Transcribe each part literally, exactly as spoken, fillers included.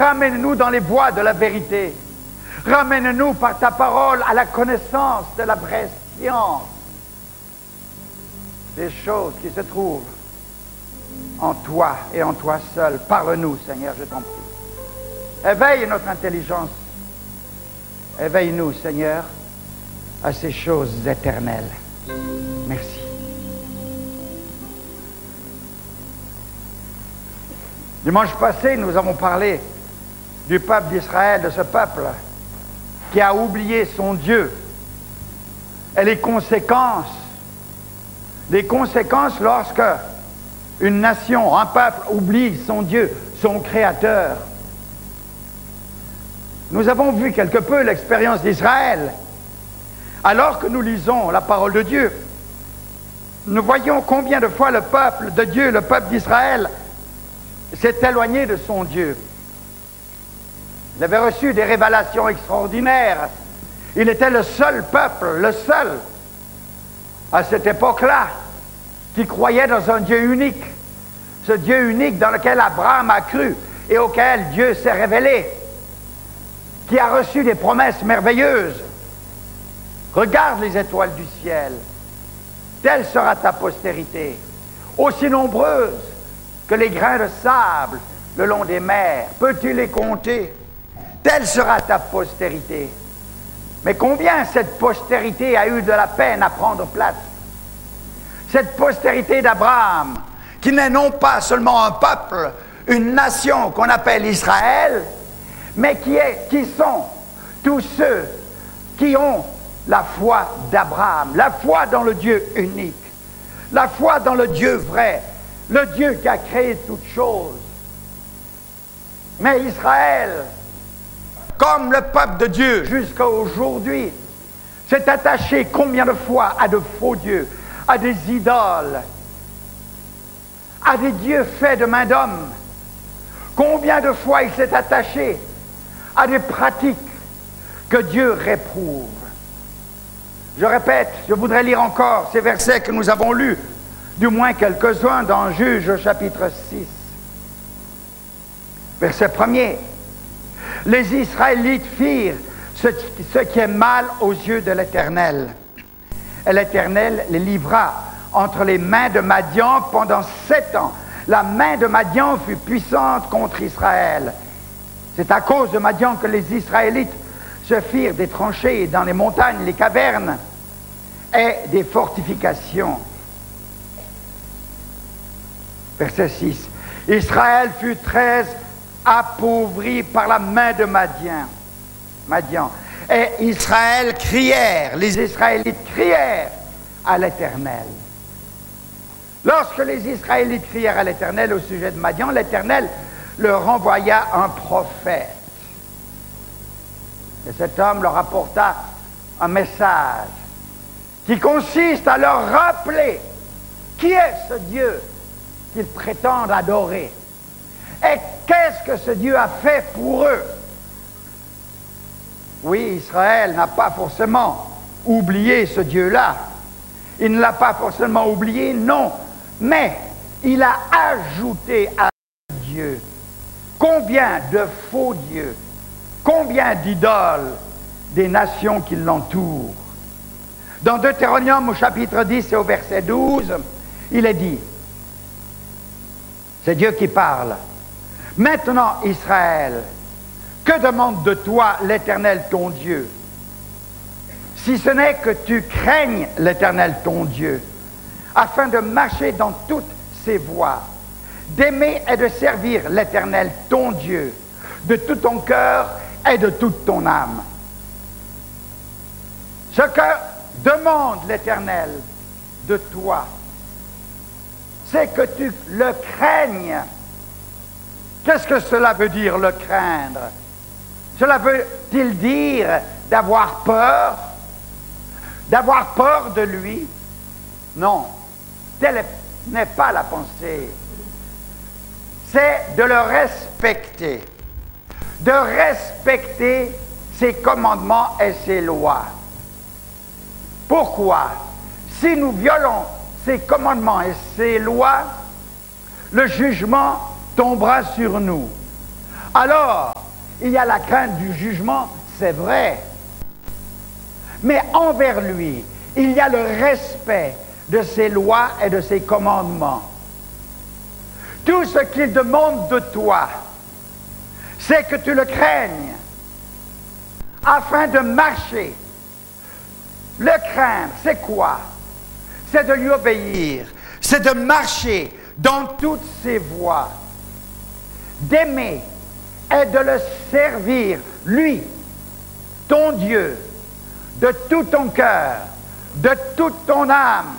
Ramène-nous dans les voies de la vérité. Ramène-nous par ta parole à la connaissance de la vraie science des choses qui se trouvent en toi et en toi seul. Parle-nous, Seigneur, je t'en prie. Éveille notre intelligence. Éveille-nous, Seigneur, à ces choses éternelles. Merci. Dimanche passé, nous avons parlé du peuple d'Israël, de ce peuple qui a oublié son Dieu et les conséquences, les conséquences lorsque une nation, un peuple oublie son Dieu, son Créateur. Nous avons vu quelque peu l'expérience d'Israël. Alors que nous lisons la parole de Dieu, nous voyons combien de fois le peuple de Dieu, le peuple d'Israël, s'est éloigné de son Dieu. Il avait reçu des révélations extraordinaires. Il était le seul peuple, le seul, à cette époque-là, qui croyait dans un Dieu unique. Ce Dieu unique dans lequel Abraham a cru et auquel Dieu s'est révélé, qui a reçu des promesses merveilleuses. Regarde les étoiles du ciel. Telle sera ta postérité, aussi nombreuse que les grains de sable le long des mers. Peux-tu les compter? Telle sera ta postérité. Mais combien cette postérité a eu de la peine à prendre place? Cette postérité d'Abraham, qui n'est non pas seulement un peuple, une nation qu'on appelle Israël, mais qui, est, qui sont tous ceux qui ont la foi d'Abraham, la foi dans le Dieu unique, la foi dans le Dieu vrai, le Dieu qui a créé toutes choses. Mais Israël, comme le peuple de Dieu jusqu'à aujourd'hui, s'est attaché combien de fois à de faux dieux, à des idoles, à des dieux faits de main d'homme. Combien de fois il s'est attaché à des pratiques que Dieu réprouve. Je répète, je voudrais lire encore ces versets que nous avons lus, du moins quelques-uns dans Juges chapitre six. Verset premier. Les Israélites firent ce, ce qui est mal aux yeux de l'Éternel. Et l'Éternel les livra entre les mains de Madian pendant sept ans. La main de Madian fut puissante contre Israël. C'est à cause de Madian que les Israélites se firent des tranchées dans les montagnes, les cavernes et des fortifications. Verset six. Israël fut très appauvri par la main de Madian. Madian. Et Israël crièrent, les Israélites crièrent à l'Éternel. Lorsque les Israélites crièrent à l'Éternel au sujet de Madian, l'Éternel leur envoya un prophète. Et cet homme leur apporta un message qui consiste à leur rappeler qui est ce Dieu qu'ils prétendent adorer et qu'est-ce que ce Dieu a fait pour eux. Oui, Israël n'a pas forcément oublié ce Dieu-là. Il ne l'a pas forcément oublié, non. Mais il a ajouté à Dieu combien de faux dieux, combien d'idoles des nations qui l'entourent. Dans Deutéronome au chapitre dix et au verset douze, il est dit, c'est Dieu qui parle. Maintenant, Israël, que demande de toi l'Éternel ton Dieu? Si ce n'est que tu craignes l'Éternel ton Dieu, afin de marcher dans toutes ses voies, d'aimer et de servir l'Éternel ton Dieu, de tout ton cœur et de toute ton âme. Ce que demande l'Éternel de toi, c'est que tu le craignes. Qu'est-ce que cela veut dire, le craindre? Cela veut-il dire d'avoir peur? D'avoir peur de lui? Non, telle n'est pas la pensée. C'est de le respecter, de respecter ses commandements et ses lois. Pourquoi? Si nous violons ses commandements et ses lois, le jugement tombera sur nous. Alors, il y a la crainte du jugement, c'est vrai. Mais envers lui, il y a le respect de ses lois et de ses commandements. Tout ce qu'il demande de toi, c'est que tu le craignes, afin de marcher. Le craindre, c'est quoi? C'est de lui obéir, c'est de marcher dans toutes ses voies, d'aimer et de le servir, lui, ton Dieu, de tout ton cœur, de toute ton âme.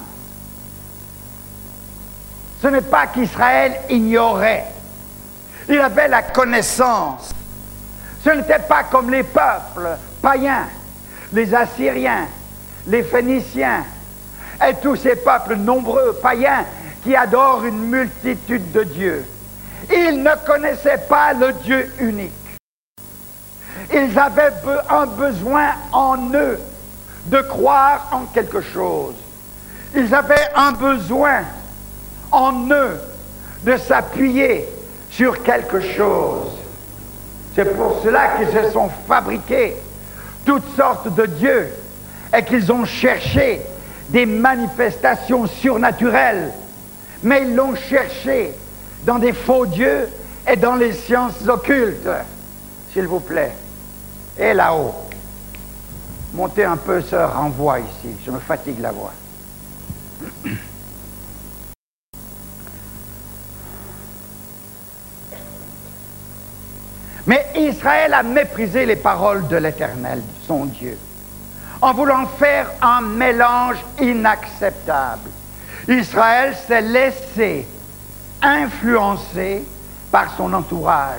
Ce n'est pas qu'Israël ignorait, il avait la connaissance. Ce n'était pas comme les peuples païens, les Assyriens, les Phéniciens, et tous ces peuples nombreux païens qui adorent une multitude de dieux. Ils ne connaissaient pas le Dieu unique. Ils avaient un besoin en eux de croire en quelque chose. Ils avaient un besoin en eux de s'appuyer sur quelque chose. C'est pour cela qu'ils se sont fabriqués toutes sortes de dieux et qu'ils ont cherché des manifestations surnaturelles, mais ils l'ont cherché dans des faux dieux et dans les sciences occultes. S'il vous plaît. Et là-haut, montez un peu ce renvoi ici, je me fatigue la voix. Mais Israël a méprisé les paroles de l'Éternel, son Dieu, en voulant faire un mélange inacceptable. Israël s'est laissé influencer par son entourage.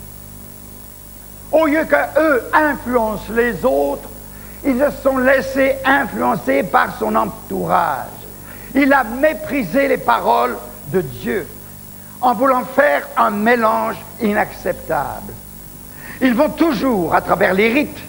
Au lieu qu'eux influencent les autres, ils se sont laissés influencer par son entourage. Il a méprisé les paroles de Dieu en voulant faire un mélange inacceptable. Ils vont toujours, à travers les rites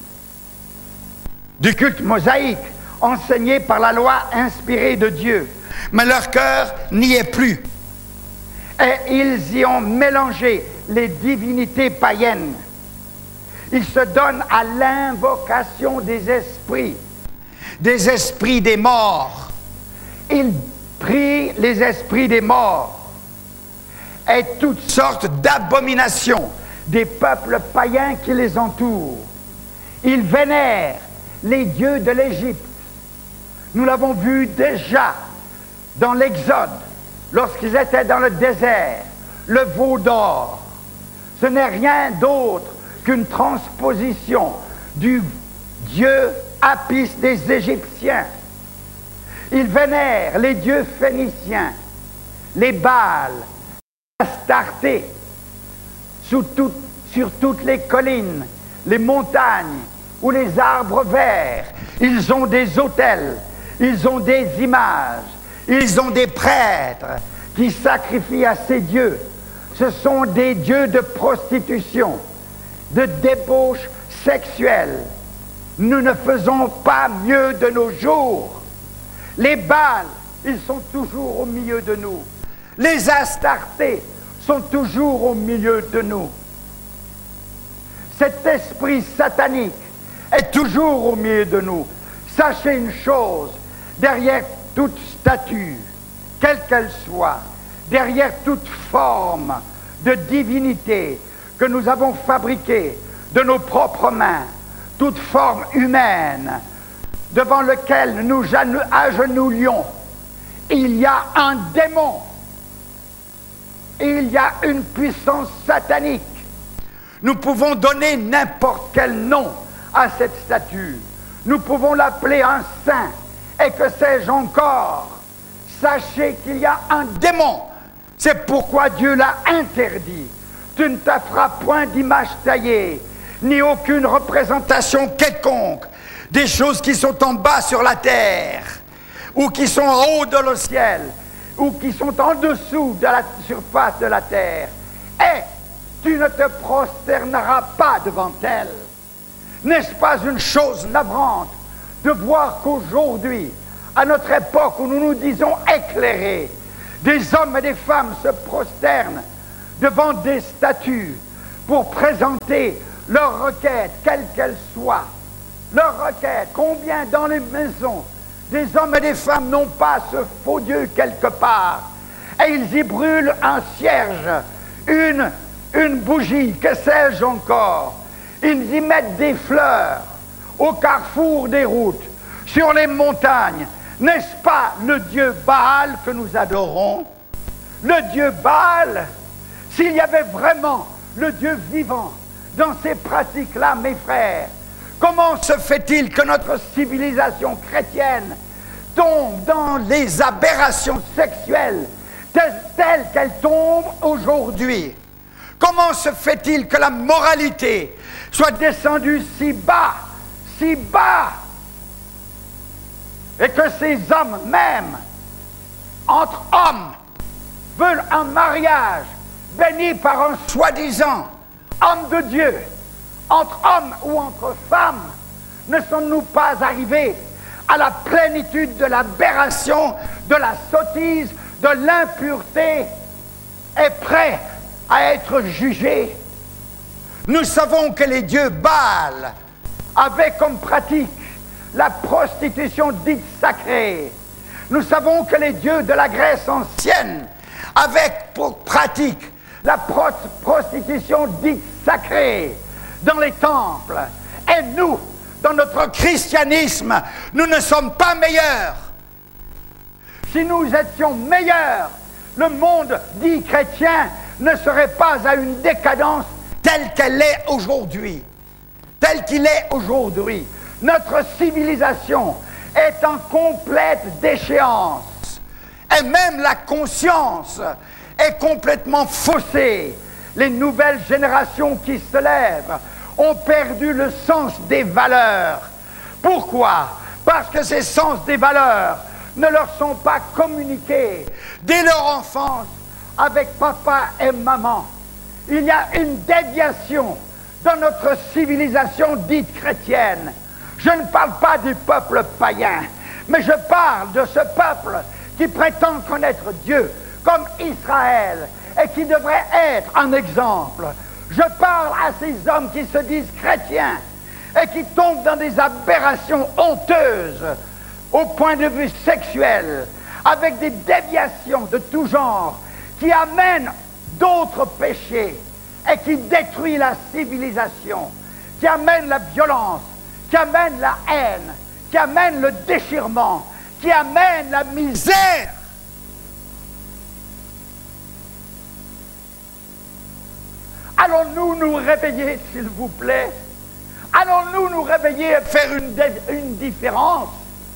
du culte mosaïque, enseignés par la loi inspirée de Dieu, mais leur cœur n'y est plus. Et ils y ont mélangé les divinités païennes. Ils se donnent à l'invocation des esprits, des esprits des morts. Ils prient les esprits des morts et toutes sortes d'abominations des peuples païens qui les entourent. Ils vénèrent les dieux de l'Égypte. Nous l'avons vu déjà dans l'Exode, lorsqu'ils étaient dans le désert, le veau d'or. Ce n'est rien d'autre qu'une transposition du dieu Apis des Égyptiens. Ils vénèrent les dieux phéniciens, les Baals, l'Astarté, sous tout, sur toutes les collines, les montagnes ou les arbres verts. Ils ont des autels, ils ont des images, ils ont des prêtres qui sacrifient à ces dieux. Ce sont des dieux de prostitution, de débauche sexuelle. Nous ne faisons pas mieux de nos jours. Les Baals, ils sont toujours au milieu de nous. Les Astartés sont toujours au milieu de nous. Cet esprit satanique est toujours au milieu de nous. Sachez une chose, derrière toute statue, quelle qu'elle soit, derrière toute forme de divinité que nous avons fabriquée de nos propres mains, toute forme humaine devant lequel nous agenouillons, il y a un démon, il y a une puissance satanique. Nous pouvons donner n'importe quel nom à cette statue. Nous pouvons l'appeler un saint, et que sais-je encore. Sachez qu'il y a un démon. C'est pourquoi Dieu l'a interdit. Tu ne te feras point d'image taillée, ni aucune représentation quelconque des choses qui sont en bas sur la terre, ou qui sont en haut dans le ciel, ou qui sont en dessous de la surface de la terre. Et tu ne te prosterneras pas devant elles. N'est-ce pas une chose navrante de voir qu'aujourd'hui, à notre époque où nous nous disons éclairés, des hommes et des femmes se prosternent devant des statues, pour présenter leur requête, quelle qu'elle soit. Leur requête, combien dans les maisons des hommes et des femmes n'ont pas ce faux Dieu quelque part, et ils y brûlent un cierge, une, une bougie, que sais-je encore. Ils y mettent des fleurs au carrefour des routes, sur les montagnes. N'est-ce pas le Dieu Baal que nous adorons? Le Dieu Baal, s'il y avait vraiment le Dieu vivant dans ces pratiques-là, mes frères, comment se fait-il que notre civilisation chrétienne tombe dans les aberrations sexuelles telles qu'elles tombent aujourd'hui? Comment se fait-il que la moralité soit descendue si bas, si bas, et que ces hommes même, entre hommes, veulent un mariage béni par un soi-disant homme de Dieu? Entre hommes ou entre femmes, ne sommes-nous pas arrivés à la plénitude de l'aberration, de la sottise, de l'impureté, et prêts à être jugés? Nous savons que les dieux Baal avaient comme pratique la prostitution dite sacrée. Nous savons que les dieux de la Grèce ancienne avaient pour pratique la pro- prostitution dite sacrée dans les temples. Et nous, dans notre christianisme, nous ne sommes pas meilleurs. Si nous étions meilleurs, le monde dit chrétien ne serait pas à une décadence telle qu'elle est aujourd'hui. Telle qu'il est aujourd'hui. Notre civilisation est en complète déchéance. Et même la conscience est complètement faussée. Les nouvelles générations qui se lèvent ont perdu le sens des valeurs. Pourquoi? Parce que ces sens des valeurs ne leur sont pas communiqués dès leur enfance avec papa et maman. Il y a une déviation dans notre civilisation dite chrétienne. Je ne parle pas du peuple païen, mais je parle de ce peuple qui prétend connaître Dieu comme Israël et qui devrait être un exemple. Je parle à ces hommes qui se disent chrétiens et qui tombent dans des aberrations honteuses au point de vue sexuel, avec des déviations de tout genre qui amènent d'autres péchés et qui détruisent la civilisation, qui amènent la violence, qui amènent la haine, qui amènent le déchirement, qui amènent la misère. Allons-nous nous réveiller, s'il vous plaît? Allons-nous nous réveiller et faire une, une différence?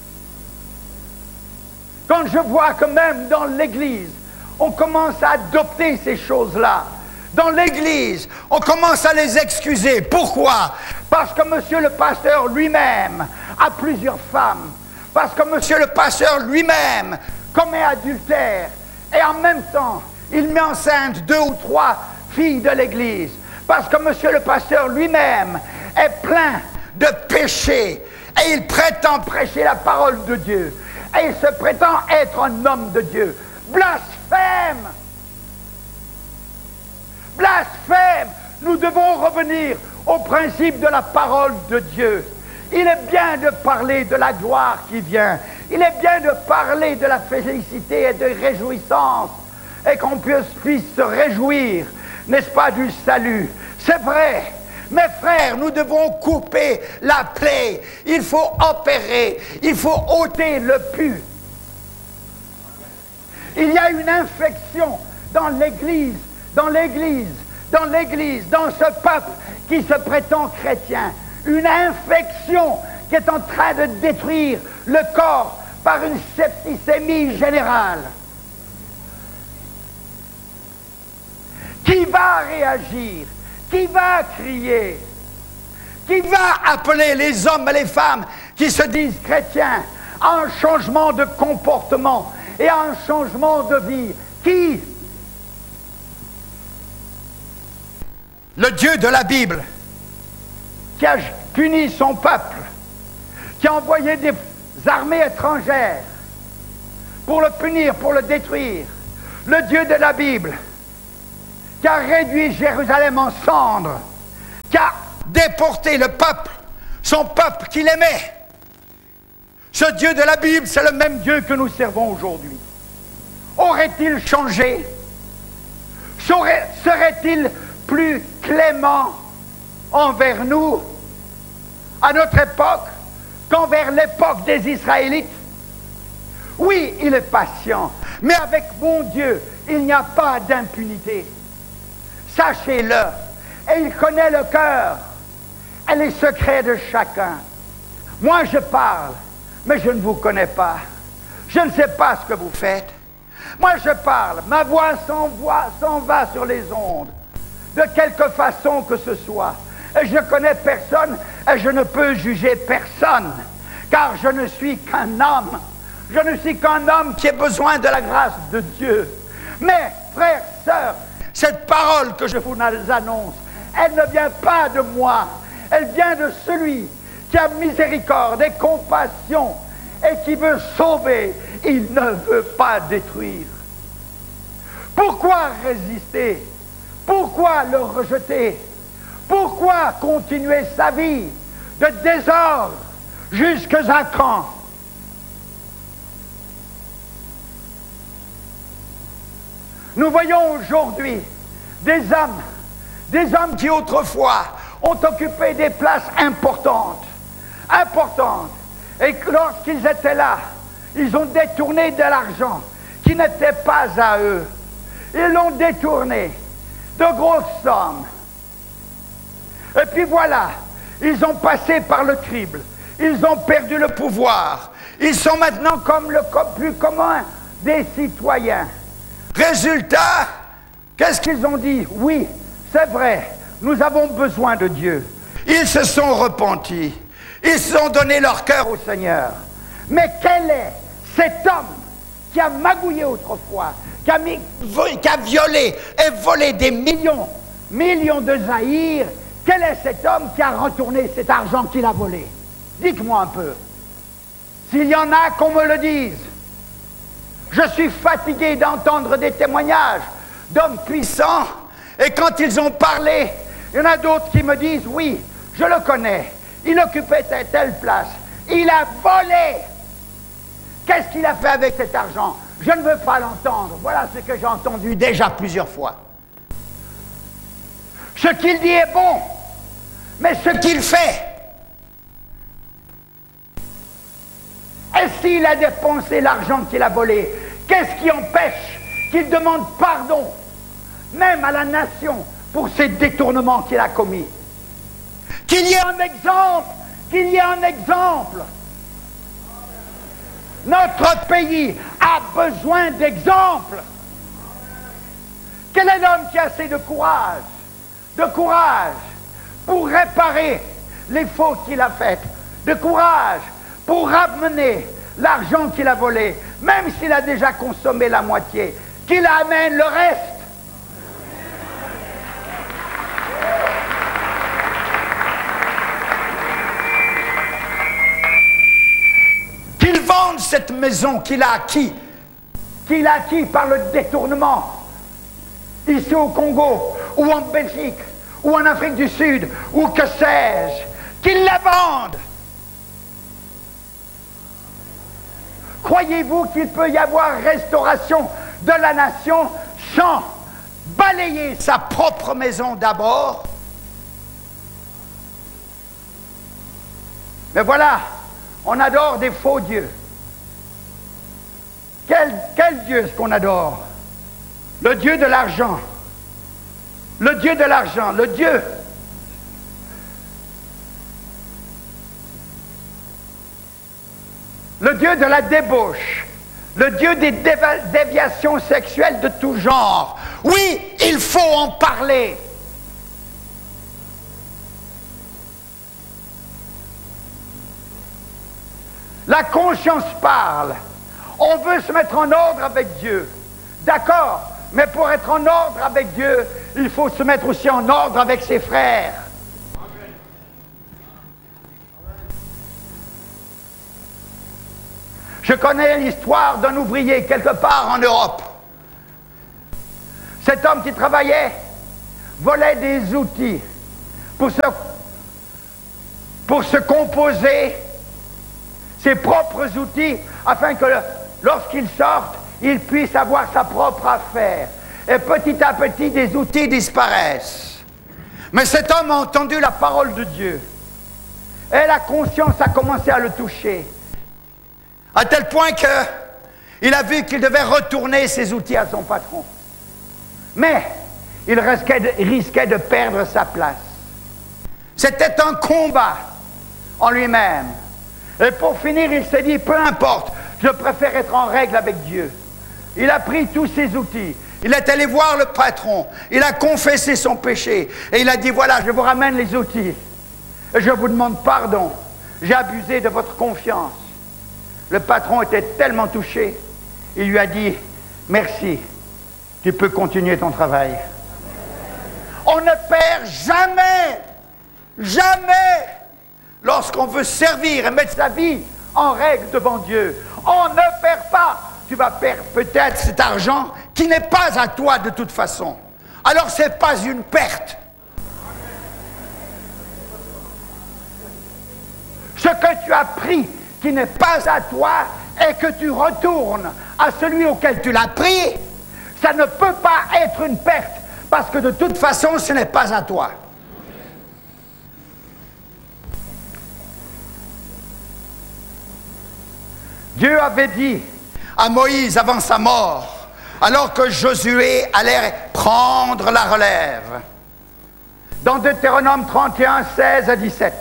Quand je vois que même dans l'Église, on commence à adopter ces choses-là. Dans l'Église, on commence à les excuser. Pourquoi? Parce que monsieur le pasteur lui-même a plusieurs femmes. Parce que monsieur le pasteur lui-même commet adultère. Et en même temps, il met enceinte deux ou trois filles de l'Église. Parce que monsieur le pasteur lui-même est plein de péchés. Et il prétend prêcher la parole de Dieu. Et il se prétend être un homme de Dieu. Blasphème! Blasphème! Nous devons revenir au principe de la parole de Dieu. Il est bien de parler de la gloire qui vient. Il est bien de parler de la félicité et de réjouissance. Et qu'on puisse, puisse se réjouir, n'est-ce pas, du salut. C'est vrai. Mes frères, nous devons couper la plaie. Il faut opérer. Il faut ôter le pu. Il y a une infection dans l'Église, dans l'Église, dans l'Église, dans ce peuple qui se prétend chrétien. Une infection qui est en train de détruire le corps par une septicémie générale. Qui va réagir? Qui va crier? Qui va appeler les hommes et les femmes qui se disent chrétiens à un changement de comportement et à un changement de vie? Qui? Le Dieu de la Bible, qui a puni son peuple, qui a envoyé des armées étrangères pour le punir, pour le détruire. Le Dieu de la Bible, qui a réduit Jérusalem en cendres, qui a déporté le peuple, son peuple qu'il aimait. Ce Dieu de la Bible, c'est le même Dieu que nous servons aujourd'hui. Aurait-il changé? Serait-il plus clément envers nous, à notre époque, qu'envers l'époque des Israélites? Oui, il est patient, mais avec mon Dieu, il n'y a pas d'impunité. Sachez-le, et il connaît le cœur et les secrets de chacun. Moi, je parle, mais je ne vous connais pas. Je ne sais pas ce que vous faites. Moi, je parle, ma voix s'envoie, s'en va sur les ondes, de quelque façon que ce soit. Et je connais personne, et je ne peux juger personne, car je ne suis qu'un homme. Je ne suis qu'un homme qui a besoin de la grâce de Dieu. Mais, frères, sœurs, cette parole que je vous annonce, elle ne vient pas de moi, elle vient de celui qui a miséricorde et compassion et qui veut sauver. Il ne veut pas détruire. Pourquoi résister? Pourquoi le rejeter? Pourquoi continuer sa vie de désordre jusqu'à quand? Nous voyons aujourd'hui des hommes, des hommes qui autrefois ont occupé des places importantes, importantes, et que lorsqu'ils étaient là, ils ont détourné de l'argent qui n'était pas à eux. Ils l'ont détourné de grosses sommes. Et puis voilà, ils ont passé par le crible, ils ont perdu le pouvoir, ils sont maintenant comme le plus commun des citoyens. Résultat, qu'est-ce qu'ils ont dit? Oui, c'est vrai, nous avons besoin de Dieu. Ils se sont repentis, ils se sont donné leur cœur au Seigneur. Mais quel est cet homme qui a magouillé autrefois, qui a, mis, qui a violé et volé des millions, millions de zaïrs? Quel est cet homme qui a retourné cet argent qu'il a volé? Dites-moi un peu. S'il y en a, qu'on me le dise. Je suis fatigué d'entendre des témoignages d'hommes puissants, et quand ils ont parlé, il y en a d'autres qui me disent, oui, je le connais, il occupait telle, telle place, il a volé. Qu'est-ce qu'il a fait avec cet argent? Je ne veux pas l'entendre. Voilà ce que j'ai entendu déjà plusieurs fois. Ce qu'il dit est bon, mais ce qu'il fait, et s'il a dépensé l'argent qu'il a volé, qu'est-ce qui empêche qu'il demande pardon, même à la nation, pour ces détournements qu'il a commis? Qu'il y ait un exemple, qu'il y ait un exemple. Notre pays a besoin d'exemples. Quel est l'homme qui a assez de courage, de courage pour réparer les fautes qu'il a faites, de courage pour ramener l'argent qu'il a volé, même s'il a déjà consommé la moitié, qu'il amène le reste? Qu'il vende cette maison qu'il a acquis, qu'il a acquis par le détournement, ici au Congo, ou en Belgique, ou en Afrique du Sud, ou que sais-je, qu'il la vende. Croyez-vous qu'il peut y avoir restauration de la nation sans balayer sa propre maison d'abord? Mais voilà, on adore des faux dieux. Quel, quel Dieu est-ce qu'on adore? Le Dieu de l'argent. Le Dieu de l'argent, le Dieu. Le Dieu de la débauche. Le Dieu des déva- déviations sexuelles de tout genre. Oui, il faut en parler. La conscience parle. On veut se mettre en ordre avec Dieu. D'accord, mais pour être en ordre avec Dieu, il faut se mettre aussi en ordre avec ses frères. Je connais l'histoire d'un ouvrier quelque part en Europe. Cet homme qui travaillait volait des outils pour se, pour se composer ses propres outils, afin que lorsqu'il sorte, il puisse avoir sa propre affaire. Et petit à petit, des outils disparaissent. Mais cet homme a entendu la parole de Dieu. Et la conscience a commencé à le toucher. À tel point qu'il a vu qu'il devait retourner ses outils à son patron. Mais il risquait de, risquait de perdre sa place. C'était un combat en lui-même. Et pour finir, il s'est dit, peu importe, je préfère être en règle avec Dieu. Il a pris tous ses outils. Il est allé voir le patron. Il a confessé son péché. Et il a dit, voilà, je vous ramène les outils. Et je vous demande pardon. J'ai abusé de votre confiance. Le patron était tellement touché. Il lui a dit, merci. Tu peux continuer ton travail. On ne perd jamais, jamais, lorsqu'on veut servir et mettre sa vie en règle devant Dieu. On ne perd pas. Tu vas perdre peut-être cet argent qui n'est pas à toi de toute façon. Alors ce n'est pas une perte. Ce que tu as pris qui n'est pas à toi et que tu retournes à celui auquel tu l'as pris, ça ne peut pas être une perte parce que de toute façon ce n'est pas à toi. Dieu avait dit à Moïse avant sa mort, alors que Josué allait prendre la relève, dans Deutéronome trente et un, seize à dix-sept.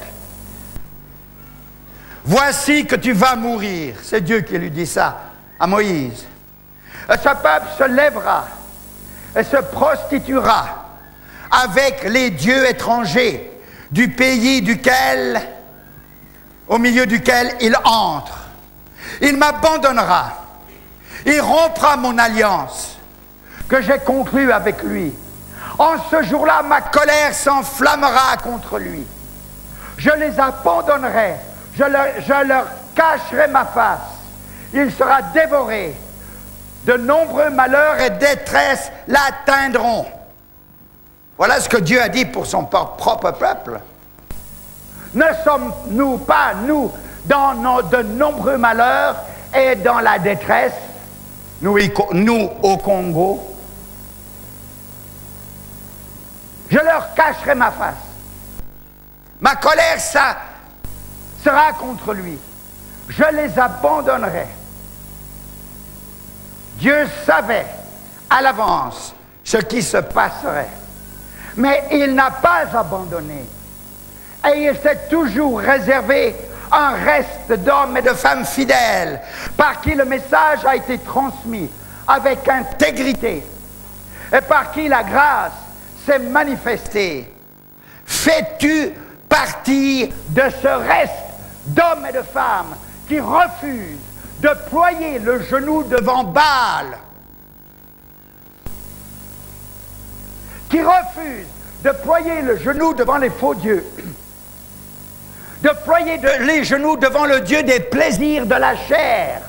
Voici que tu vas mourir. C'est Dieu qui lui dit ça à Moïse. Et ce peuple se lèvera et se prostituera avec les dieux étrangers du pays duquel, au milieu duquel il entre. Il m'abandonnera. Il rompra mon alliance que j'ai conclue avec lui. En ce jour-là, ma colère s'enflammera contre lui. Je les abandonnerai. Je leur, je leur cacherai ma face. Il sera dévoré. De nombreux malheurs et détresses l'atteindront. Voilà ce que Dieu a dit pour son propre peuple. Ne sommes-nous pas, nous, dans nos, de nombreux malheurs et dans la détresse, nous, nous au Congo? Je leur cacherai ma face. Ma colère, ça sera contre lui. Je les abandonnerai. Dieu savait à l'avance ce qui se passerait. Mais il n'a pas abandonné. Et il s'est toujours réservé un reste d'hommes et de femmes fidèles par qui le message a été transmis avec intégrité et par qui la grâce s'est manifestée. Fais-tu partie de ce reste d'hommes et de femmes qui refusent de ployer le genou devant Baal, qui refusent de ployer le genou devant les faux dieux, de ployer de, les genoux devant le Dieu des plaisirs de la chair,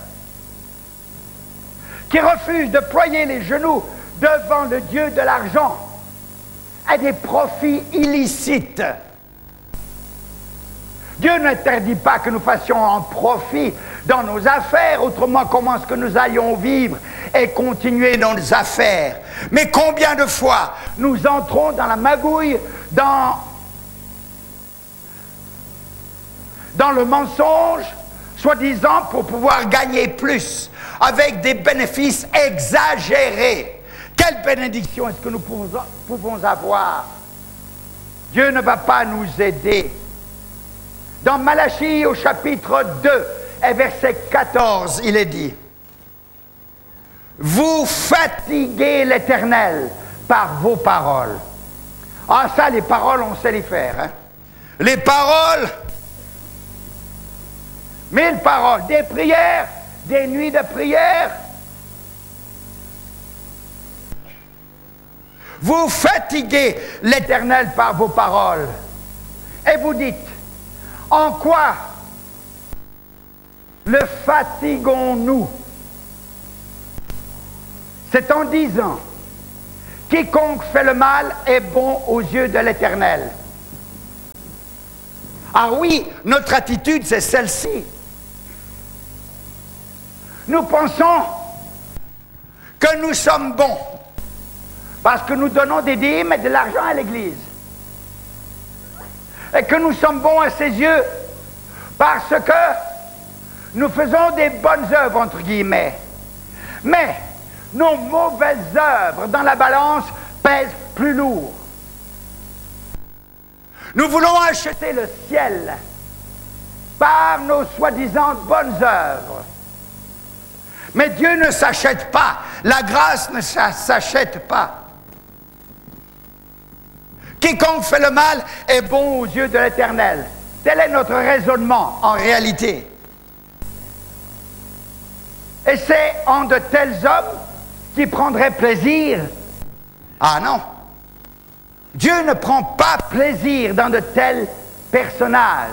qui refusent de ployer les genoux devant le Dieu de l'argent à des profits illicites. Dieu n'interdit pas que nous fassions un profit dans nos affaires, autrement comment est-ce que nous allions vivre et continuer dans nos affaires? Mais combien de fois nous entrons dans la magouille, dans, dans le mensonge, soi-disant pour pouvoir gagner plus, avec des bénéfices exagérés. Quelle bénédiction est-ce que nous pouvons, pouvons avoir? Dieu ne va pas nous aider. Dans Malachie au chapitre deux et verset quatorze, il est dit: vous fatiguez l'Éternel par vos paroles. Ah ça, les paroles, on sait les faire. Hein? Les paroles, mille paroles, des prières, des nuits de prière. Vous fatiguez l'Éternel par vos paroles. Et vous dites: en quoi le fatiguons-nous? C'est en disant quiconque fait le mal est bon aux yeux de l'Éternel. Ah oui, notre attitude, c'est celle-ci. Nous pensons que nous sommes bons parce que nous donnons des dîmes et de l'argent à l'Église. Et que nous sommes bons à ses yeux parce que nous faisons des bonnes œuvres, entre guillemets. Mais nos mauvaises œuvres dans la balance pèsent plus lourd. Nous voulons acheter le ciel par nos soi-disant bonnes œuvres. Mais Dieu ne s'achète pas. La grâce ne s'achète pas. Quiconque fait le mal est bon aux yeux de l'Éternel. Tel est notre raisonnement en réalité. Et c'est en de tels hommes qui prendraient plaisir. Ah non. Dieu ne prend pas plaisir dans de tels personnages.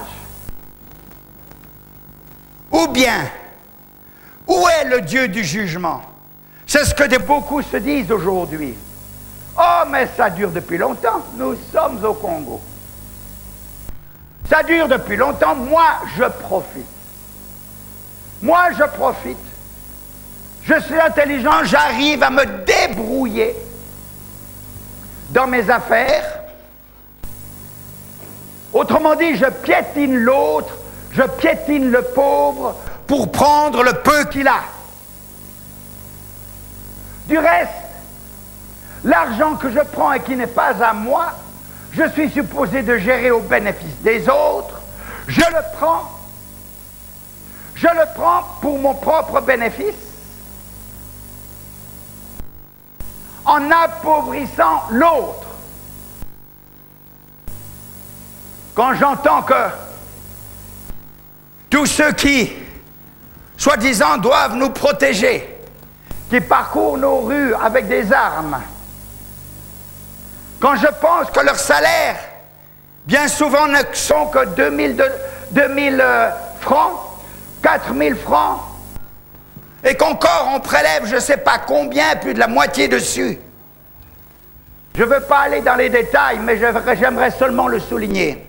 Ou bien, où est le Dieu du jugement? C'est ce que de beaucoup se disent aujourd'hui. Oh, mais ça dure depuis longtemps. Nous sommes au Congo. Ça dure depuis longtemps. Moi, je profite. Moi, je profite. Je suis intelligent, j'arrive à me débrouiller dans mes affaires. Autrement dit, je piétine l'autre, je piétine le pauvre pour prendre le peu qu'il a. Du reste, l'argent que je prends et qui n'est pas à moi, je suis supposé de gérer au bénéfice des autres. Je le prends. Je le prends pour mon propre bénéfice. En appauvrissant l'autre. Quand j'entends que tous ceux qui, soi-disant, doivent nous protéger, qui parcourent nos rues avec des armes, quand je pense que leurs salaires, bien souvent, ne sont que deux mille francs, quatre mille francs, et qu'encore on prélève je ne sais pas combien, plus de la moitié dessus. Je ne veux pas aller dans les détails, mais j'aimerais seulement le souligner.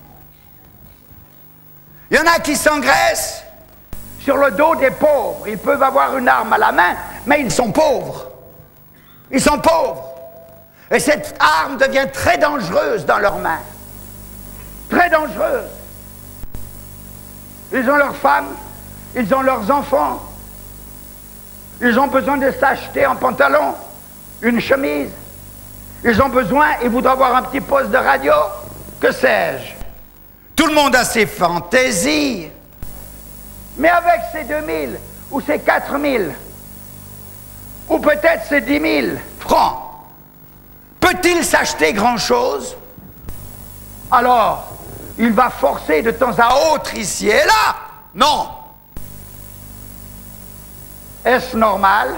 Il y en a qui s'engraissent sur le dos des pauvres. Ils peuvent avoir une arme à la main, mais ils sont pauvres. Ils sont pauvres. Et cette arme devient très dangereuse dans leurs mains. Très dangereuse. Ils ont leurs femmes, ils ont leurs enfants. Ils ont besoin de s'acheter un pantalon, une chemise. Ils ont besoin, ils voudraient avoir un petit poste de radio. Que sais-je? Tout le monde a ses fantaisies. Mais avec ces deux mille ou ces quatre mille, ou peut-être ces dix mille francs, peut-il s'acheter grand-chose? Alors, il va forcer de temps à autre ici et là. Non. Est-ce normal?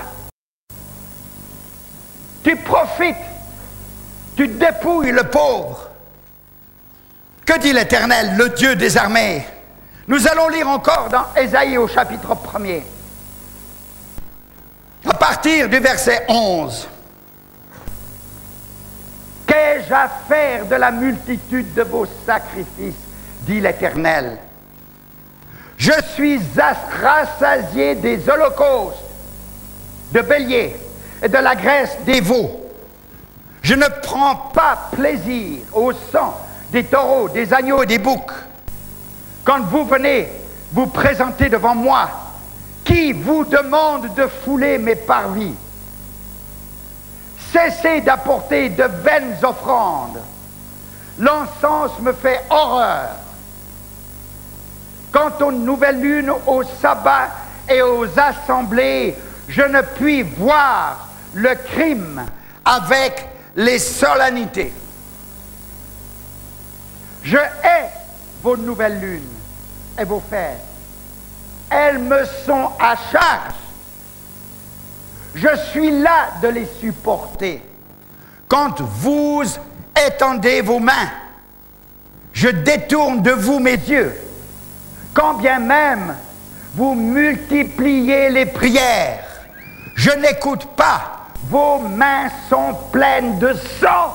Tu profites, tu dépouilles le pauvre. Que dit l'Éternel, le Dieu des armées? Nous allons lire encore dans Ésaïe au chapitre premier, à partir du verset onze. Qu'ai-je à faire de la multitude de vos sacrifices, dit l'Éternel? Je suis rassasié des holocaustes, de béliers et de la graisse des veaux. Je ne prends pas plaisir au sang des taureaux, des agneaux et des boucs. Quand vous venez vous présenter devant moi, qui vous demande de fouler mes parvis? Cessez d'apporter de vaines offrandes. L'encens me fait horreur. Quant aux nouvelles lunes, aux sabbats et aux assemblées, je ne puis voir le crime avec les solennités. Je hais vos nouvelles lunes et vos fêtes. Elles me sont à charge. Je suis là de les supporter. Quand vous étendez vos mains, je détourne de vous mes yeux. Quand bien même vous multipliez les prières, je n'écoute pas vos mains sont pleines de sang.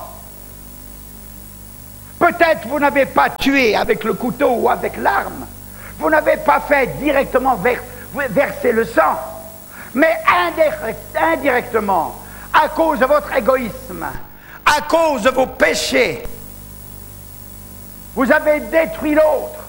Peut-être vous n'avez pas tué avec le couteau ou avec l'arme. Vous n'avez pas fait directement vers, verser le sang. Mais indirect, indirectement, à cause de votre égoïsme, à cause de vos péchés, vous avez détruit l'autre.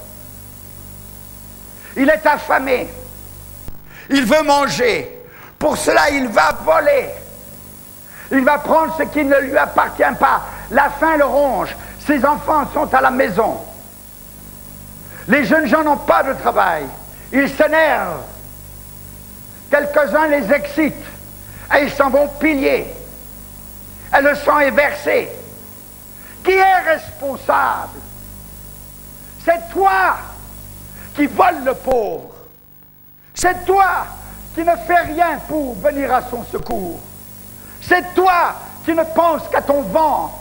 Il est affamé. Il veut manger. Pour cela, il va voler. Il va prendre ce qui ne lui appartient pas. La faim le ronge. Ses enfants sont à la maison. Les jeunes gens n'ont pas de travail. Ils s'énervent. Quelques-uns les excitent. Et ils s'en vont piller. Et le sang est versé. Qui est responsable? C'est toi qui voles le pauvre. C'est toi qui ne fais rien pour venir à son secours. C'est toi qui ne penses qu'à ton ventre.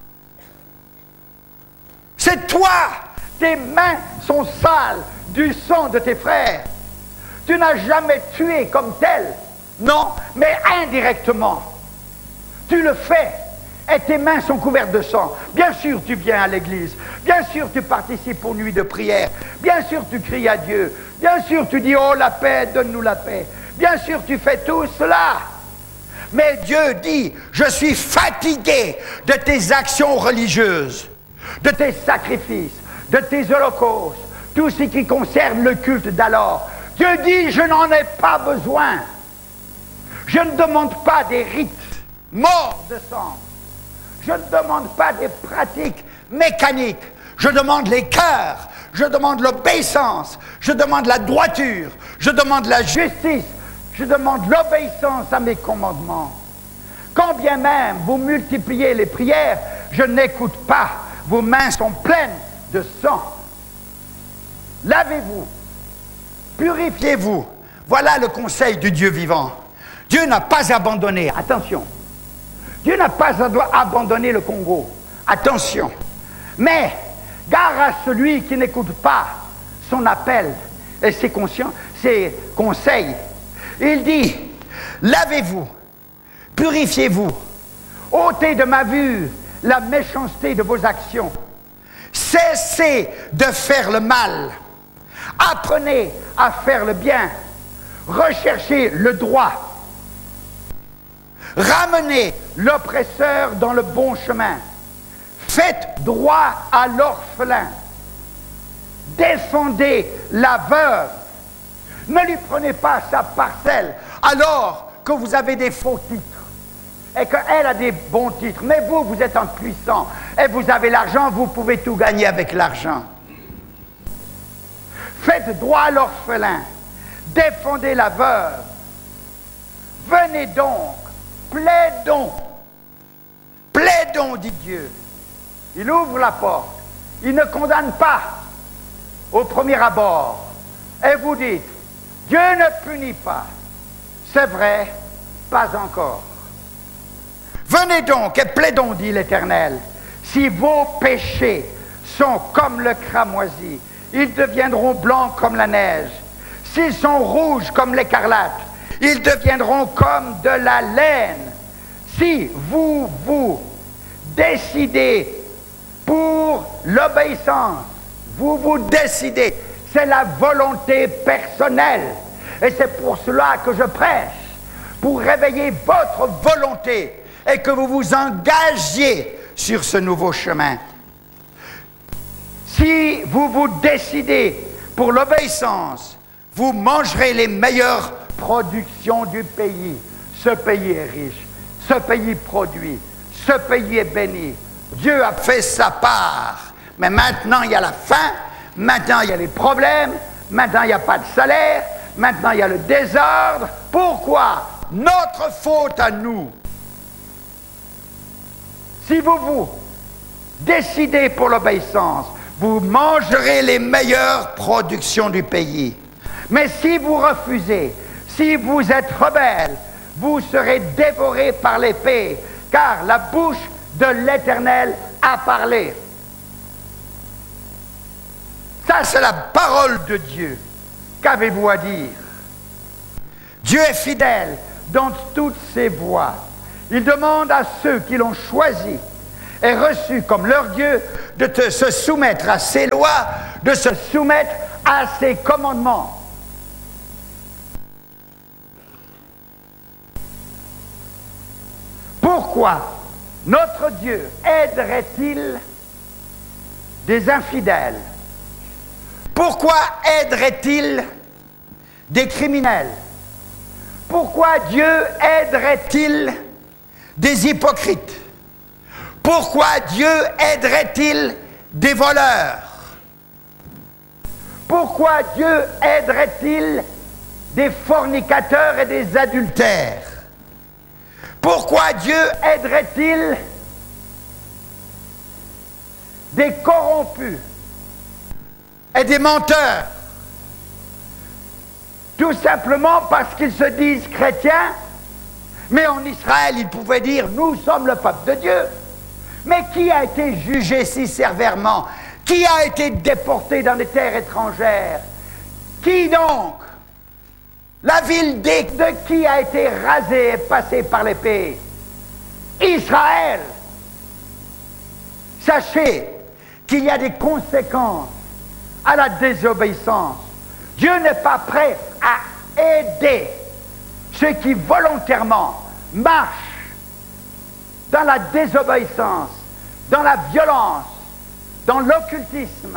C'est toi, tes mains sont sales du sang de tes frères. Tu n'as jamais tué comme tel, non, mais indirectement. Tu le fais et tes mains sont couvertes de sang. Bien sûr, tu viens à l'église. Bien sûr, tu participes aux nuits de prière. Bien sûr, tu cries à Dieu. Bien sûr, tu dis « Oh, la paix, donne-nous la paix ». Bien sûr, tu fais tout cela. Mais Dieu dit « Je suis fatigué de tes actions religieuses, de tes sacrifices, de tes holocaustes, tout ce qui concerne le culte d'alors. » Dieu dit « Je n'en ai pas besoin. Je ne demande pas des rites morts de sang. Je ne demande pas des pratiques mécaniques. Je demande les cœurs. Je demande l'obéissance. Je demande la droiture. Je demande la justice. Je demande l'obéissance à mes commandements. Quand bien même vous multipliez les prières, je n'écoute pas. Vos mains sont pleines de sang. Lavez-vous. Purifiez-vous. Voilà le conseil du Dieu vivant. Dieu n'a pas abandonné. Attention. Dieu n'a pas abandonné le Congo. Attention. Mais, gare à celui qui n'écoute pas son appel et ses, consciences, ses conseils. Il dit, lavez-vous, purifiez-vous, ôtez de ma vue la méchanceté de vos actions. Cessez de faire le mal. Apprenez à faire le bien. Recherchez le droit. Ramenez l'oppresseur dans le bon chemin. Faites droit à l'orphelin. Défendez la veuve. Ne lui prenez pas sa parcelle alors que vous avez des faux titres et qu'elle a des bons titres. Mais vous, vous êtes un puissant et vous avez l'argent, vous pouvez tout gagner avec l'argent. Faites droit à l'orphelin. Défendez la veuve. Venez donc. Plaidons. Plaidons, dit Dieu. Il ouvre la porte. Il ne condamne pas au premier abord. Et vous dites, Dieu ne punit pas. C'est vrai, pas encore. Venez donc et plaidons, dit l'Éternel. Si vos péchés sont comme le cramoisi, ils deviendront blancs comme la neige. S'ils sont rouges comme l'écarlate, ils deviendront comme de la laine. Si vous vous décidez pour l'obéissance, vous vous décidez, c'est la volonté personnelle. Et c'est pour cela que je prêche, pour réveiller votre volonté et que vous vous engagiez sur ce nouveau chemin. Si vous vous décidez pour l'obéissance, vous mangerez les meilleures productions du pays. Ce pays est riche, ce pays produit, ce pays est béni. Dieu a fait sa part. Mais maintenant, il y a la faim, maintenant, il y a les problèmes, maintenant, il n'y a pas de salaire, maintenant, il y a le désordre. Pourquoi? Notre faute à nous. Si vous vous décidez pour l'obéissance, vous mangerez les meilleures productions du pays. Mais si vous refusez, si vous êtes rebelle, vous serez dévorés par l'épée, car la bouche de l'Éternel a parlé. Ça, c'est la parole de Dieu. Qu'avez-vous à dire? Dieu est fidèle dans toutes ses voies. Il demande à ceux qui l'ont choisi et reçu comme leur Dieu de te, se soumettre à ses lois, de se soumettre à ses commandements. Pourquoi notre Dieu aiderait-il des infidèles? Pourquoi aiderait-il des criminels? Pourquoi Dieu aiderait-il des hypocrites? Pourquoi Dieu aiderait-il des voleurs? Pourquoi Dieu aiderait-il des fornicateurs et des adultères? Pourquoi Dieu aiderait-il des corrompus et des menteurs? Tout simplement parce qu'ils se disent chrétiens, mais en Israël, ils pouvaient dire « nous sommes le peuple de Dieu ». Mais qui a été jugé si sévèrement? Qui a été déporté dans des terres étrangères? Qui donc? La ville de qui a été rasée et passée par l'épée? Israël. Sachez qu'il y a des conséquences à la désobéissance. Dieu n'est pas prêt à aider ceux qui volontairement marchent dans la désobéissance, dans la violence, dans l'occultisme,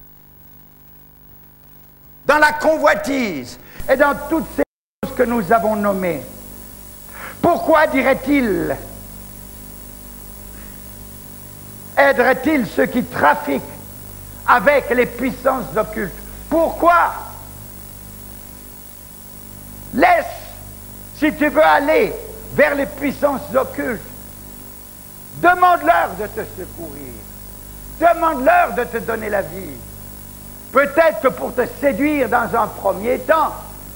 dans la convoitise et dans toutes ces choses que nous avons nommées. Pourquoi dirait-il, aiderait-il ceux qui trafiquent avec les puissances occultes? Pourquoi? Laisse, si tu veux aller vers les puissances occultes, demande-leur de te secourir. Demande-leur de te donner la vie. Peut-être que pour te séduire dans un premier temps,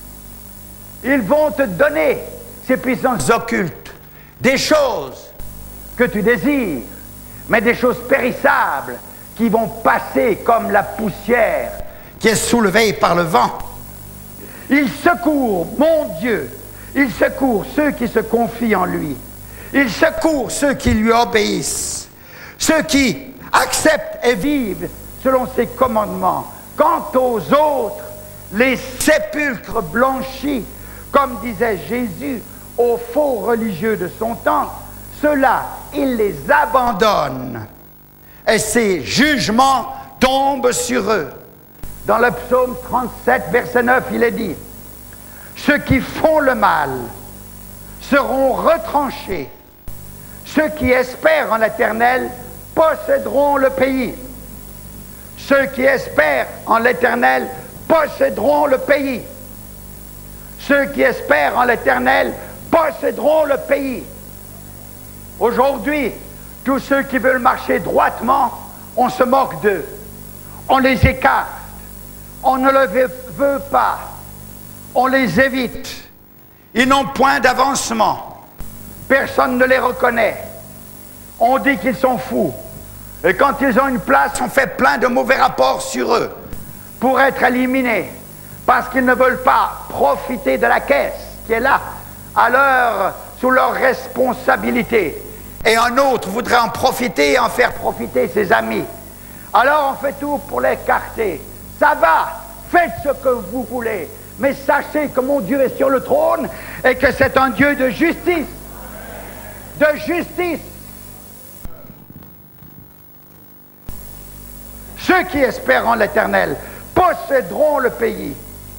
ils vont te donner ces puissances occultes, des choses que tu désires, mais des choses périssables qui vont passer comme la poussière qui est soulevée par le vent. Il secourt, mon Dieu, il secourt ceux qui se confient en lui. Il secourt ceux qui lui obéissent, ceux qui acceptent et vivent selon ses commandements. Quant aux autres, les sépulcres blanchis, comme disait Jésus aux faux religieux de son temps, ceux-là, il les abandonne et ses jugements tombent sur eux. Dans le psaume trente-sept, verset neuf, il est dit « Ceux qui font le mal seront retranchés. Ceux qui espèrent en l'Éternel posséderont le pays. » Ceux qui espèrent en l'Éternel posséderont le pays. Ceux qui espèrent en l'Éternel posséderont le pays. Aujourd'hui, tous ceux qui veulent marcher droitement, on se moque d'eux. On les écarte. On ne le veut pas. On les évite. Ils n'ont point d'avancement. Personne ne les reconnaît. On dit qu'ils sont fous. Et quand ils ont une place, on fait plein de mauvais rapports sur eux pour être éliminés. Parce qu'ils ne veulent pas profiter de la caisse qui est là, à leur, sous leur responsabilité. Et un autre voudrait en profiter et en faire profiter ses amis. Alors on fait tout pour l'écarter. Ça va, faites ce que vous voulez. Mais sachez que mon Dieu est sur le trône et que c'est un Dieu de justice. De justice. Ceux qui espèrent en l'Éternel posséderont le pays.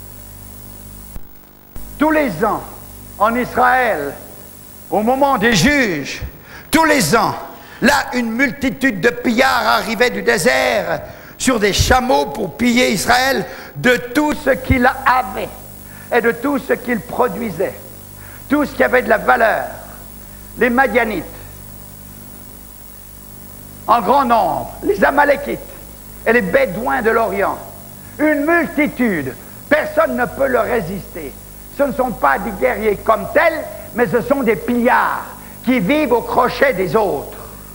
Tous les ans, en Israël, au moment des juges, tous les ans, là, une multitude de pillards arrivait du désert sur des chameaux pour piller Israël de tout ce qu'il avait et de tout ce qu'il produisait, tout ce qui avait de la valeur. Les Madianites, en grand nombre, les Amalékites et les Bédouins de l'Orient, une multitude, personne ne peut leur résister. Ce ne sont pas des guerriers comme tels, mais ce sont des pillards qui vivent au crochet des autres.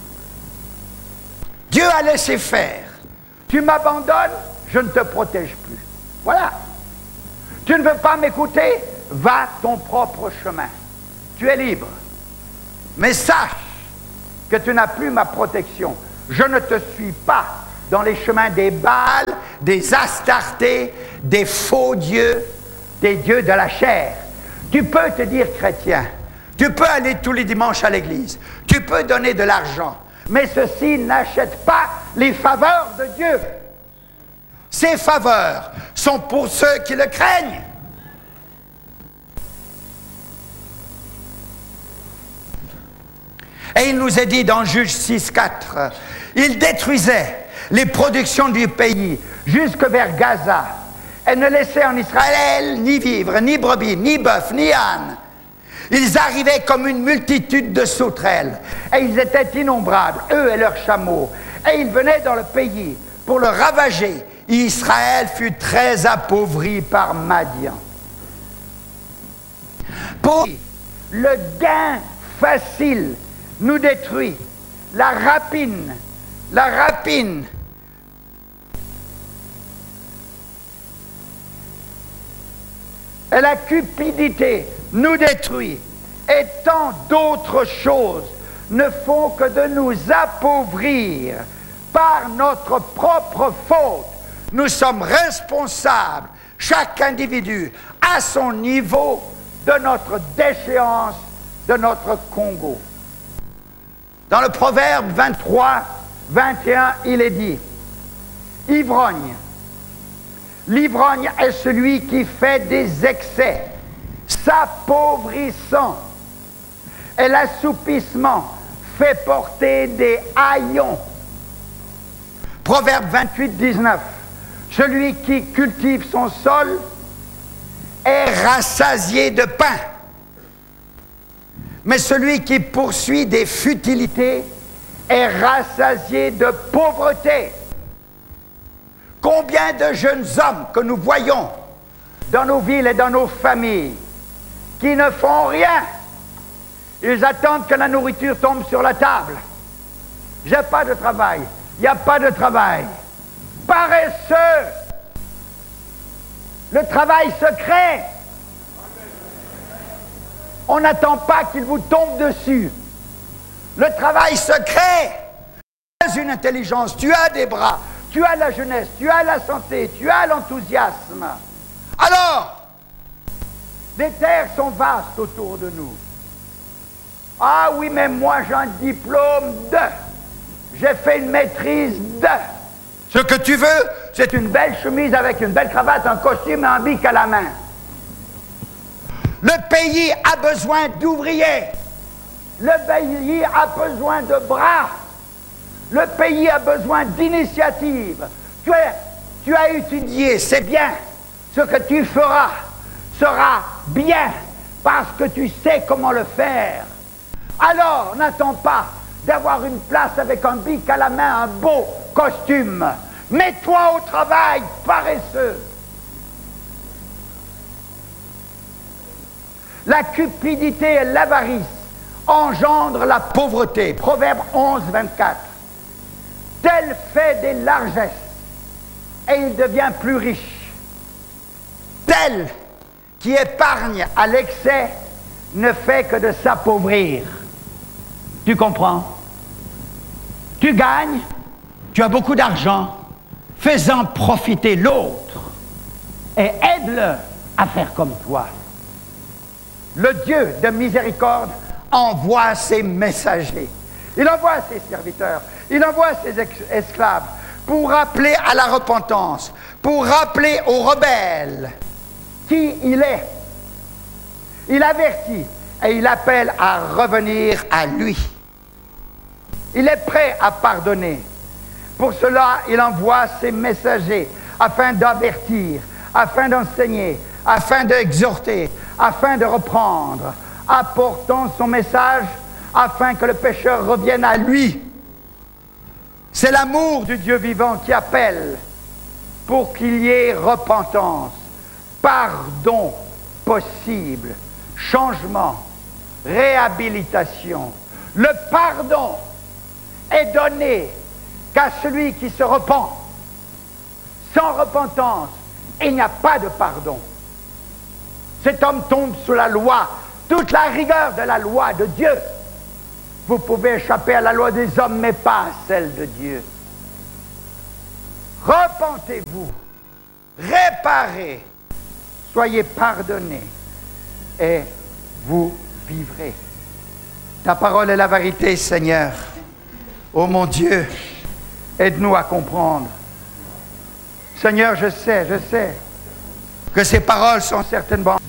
Dieu a laissé faire. Tu m'abandonnes, je ne te protège plus. Voilà. Tu ne veux pas m'écouter, va ton propre chemin. Tu es libre. Mais sache que tu n'as plus ma protection. Je ne te suis pas dans les chemins des Baals, des Astartés, des faux dieux, des dieux de la chair. Tu peux te dire chrétien, tu peux aller tous les dimanches à l'église, tu peux donner de l'argent, mais ceci n'achète pas les faveurs de Dieu. Ces faveurs sont pour ceux qui le craignent. Et il nous est dit dans Juge six, quatre, il détruisait les productions du pays jusque vers Gaza et ne laissait en Israël ni vivre, ni brebis, ni bœuf, ni âne. Ils arrivaient comme une multitude de sauterelles et ils étaient innombrables, eux et leurs chameaux. Et ils venaient dans le pays pour le ravager. Israël fut très appauvri par Madian. Pour le gain facile nous détruit, la rapine, la rapine, et la cupidité nous détruit, et tant d'autres choses ne font que de nous appauvrir par notre propre faute. Nous sommes responsables, chaque individu, à son niveau, de notre déchéance, de notre Congo. Dans le Proverbe vingt-trois, vingt et un, il est dit, « Ivrogne, l'ivrogne est celui qui fait des excès, s'appauvrissant, et l'assoupissement fait porter des haillons. » Proverbe vingt-huit, dix-neuf, « Celui qui cultive son sol est rassasié de pain. Mais celui qui poursuit des futilités est rassasié de pauvreté. » Combien de jeunes hommes que nous voyons dans nos villes et dans nos familles qui ne font rien. Ils attendent que la nourriture tombe sur la table. J'ai pas de travail. Il n'y a pas de travail. Paresseux. Le travail se crée. On n'attend pas qu'il vous tombe dessus. Le travail se crée. Tu as une intelligence, tu as des bras, tu as la jeunesse, tu as la santé, tu as l'enthousiasme. Alors, les terres sont vastes autour de nous. Ah oui, mais moi j'ai un diplôme de... J'ai fait une maîtrise de... Ce que tu veux, c'est une belle chemise avec une belle cravate, un costume et un bic à la main. Le pays a besoin d'ouvriers. Le pays a besoin de bras. Le pays a besoin d'initiatives. Tu, tu as étudié, c'est bien. Ce que tu feras sera bien parce que tu sais comment le faire. Alors, n'attends pas d'avoir une place avec un bic à la main, un beau costume. Mets-toi au travail, paresseux. La cupidité et l'avarice engendrent la pauvreté. Proverbe onze, vingt-quatre. Tel fait des largesses, et il devient plus riche. Tel qui épargne à l'excès ne fait que de s'appauvrir. Tu comprends? Tu gagnes, tu as beaucoup d'argent, fais-en profiter l'autre et aide-le à faire comme toi. Le Dieu de miséricorde envoie ses messagers. Il envoie ses serviteurs, il envoie ses esclaves pour rappeler à la repentance, pour rappeler aux rebelles qui il est. Il avertit et il appelle à revenir à lui. Il est prêt à pardonner. Pour cela, il envoie ses messagers afin d'avertir, afin d'enseigner, afin d'exhorter, afin de reprendre, apportant son message afin que le pécheur revienne à lui. C'est l'amour du Dieu vivant qui appelle pour qu'il y ait repentance, pardon possible, changement, réhabilitation. Le pardon est donné qu'à celui qui se repent. Sans repentance, il n'y a pas de pardon. Cet homme tombe sous la loi, toute la rigueur de la loi de Dieu. Vous pouvez échapper à la loi des hommes, mais pas à celle de Dieu. Repentez-vous, réparez, soyez pardonnés, et vous vivrez. Ta parole est la vérité, Seigneur. Oh mon Dieu, aide-nous à comprendre. Seigneur, je sais, je sais que ces paroles sont certainement